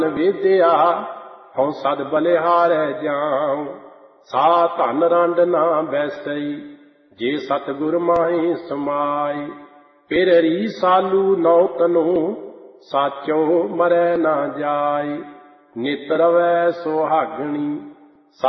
ਵੇਦਿਆ ਹਉ ਸਦ ਬਲਿਹਾਰੈ ਜਾਉ। ਸਾ ਧਨ ਰੰਡ ਨਾ ਬੈਸਈ ਜੇ ਸਤਿਗੁਰ ਮਾਹੀ ਸਮਾਈ। ਫਿਰ ਰੀ ਸਾਲੂ ਨੌ ਤਨੂ ਸਾਚੋ ਮਰੈ ਨਾ ਜਾਈ। ਨਿਤ ਰਵੈ ਸੁਹਾਗਣੀ